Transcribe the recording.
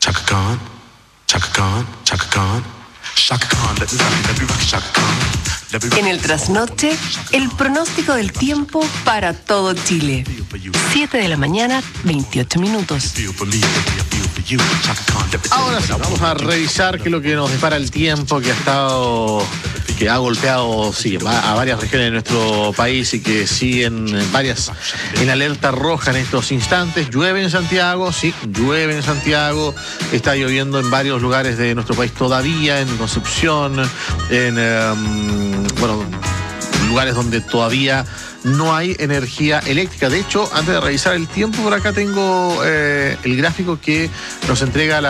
Chaka Khan, Chaka Khan, Chaka Khan, Chaka Khan, let me rock, Chaka Khan. En el trasnoche, el pronóstico del tiempo para todo Chile. 7 de la mañana, 28 minutos. Ahora sí, vamos a revisar qué es lo que nos depara el tiempo que ha golpeado a varias regiones de nuestro país y que siguen en alerta roja en estos instantes. Llueve en Santiago, sí, llueve en Santiago. Está lloviendo en varios lugares de nuestro país todavía, en Concepción, en lugares donde todavía no hay energía eléctrica. De hecho, antes de revisar el tiempo, por acá tengo el gráfico que nos entrega